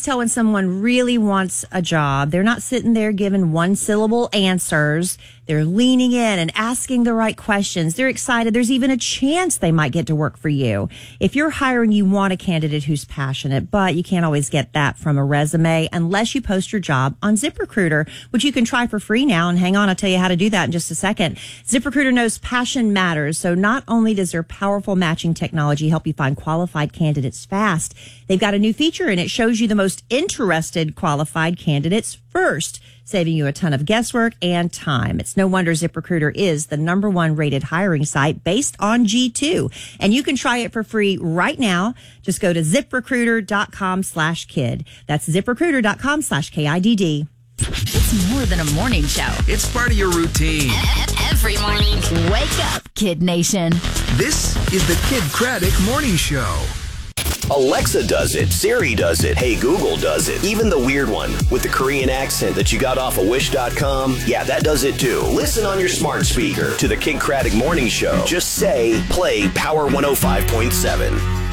tell when someone really wants a job. They're not sitting there giving one-syllable answers. They're leaning in and asking the right questions. They're excited. There's even a chance they might get to work for you. If you're hiring, you want a candidate who's passionate, but you can't always get that from a resume unless you post your job on ZipRecruiter, which you can try for free now. And hang on, I'll tell you how to do that in just a second. ZipRecruiter knows passion matters. So not only does their powerful matching technology help you find qualified candidates fast, they've got a new feature and it shows you the most interested qualified candidates first, saving you a ton of guesswork and time. It's no wonder ZipRecruiter is the #1 rated hiring site based on G2. And you can try it for free right now. Just go to ZipRecruiter.com/kid. That's ZipRecruiter.com/KIDD. It's more than a morning show. It's part of your routine. Every morning. Wake up, Kid Nation. This is the Kid Craddock Morning Show. Alexa does it. Siri does it. Hey, Google does it. Even the weird one with the Korean accent that you got off of Wish.com. Yeah, that does it too. Listen on your smart speaker to the Kid Craddock Morning Show. Just say, play Power 105.7.